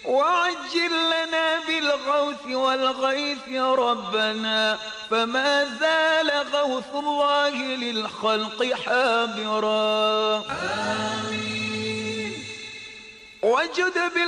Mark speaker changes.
Speaker 1: وعجل لنا بالغوث والغيث يا ربنا، فما زال غوث الله للخلق حاضرا. آمين. وجد